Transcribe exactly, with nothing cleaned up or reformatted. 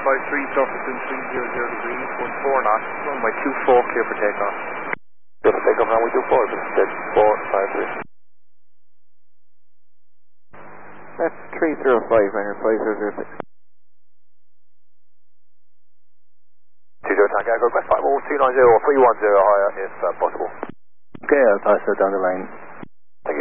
five three, surface in three zero zero degrees, one four knots, runway two four, clear for takeoff. Clear for takeoff, runway two four, instead four five three. That's three zero five, minor five zero zero six. two zero Tango, go request flight level two nine zero or three one zero higher if uh, possible. Okay, I'll pass that down the line.